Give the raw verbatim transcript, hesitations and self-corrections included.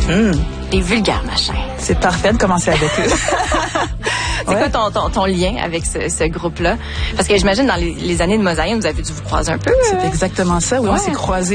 Mmh. Des vulgaires machins. C'est parfait de commencer avec eux. C'est Ouais. quoi ton, ton, ton lien avec ce, ce groupe-là? Parce que j'imagine dans les, les années de Mosaïen, vous avez dû vous croiser un peu. C'est euh... exactement ça. Oui, Ouais. on s'est croisés